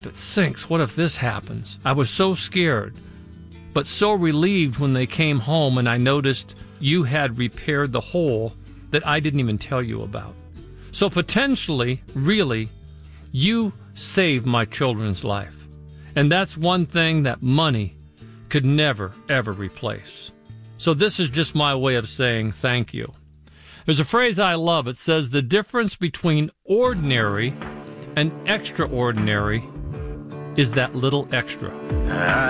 if it sinks? What if this happens? I was so scared, but so relieved when they came home and I noticed you had repaired the hole that I didn't even tell you about. So potentially, really, you saved my children's life. And that's one thing that money could never, ever replace. So this is just my way of saying thank you. There's a phrase I love. It says the difference between ordinary and extraordinary is that little extra.